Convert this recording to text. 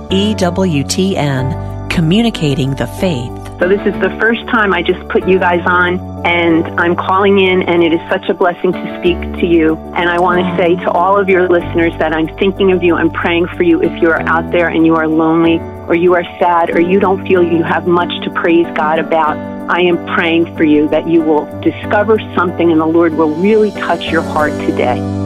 EWTN, communicating the faith. So this is the first time I just put you guys on, and I'm calling in, and it is such a blessing to speak to you. And I want to say to all of your listeners that I'm thinking of you. I'm praying for you if you are out there and you are lonely, or you are sad, or you don't feel you have much to praise God about. I am praying for you that you will discover something and the Lord will really touch your heart today.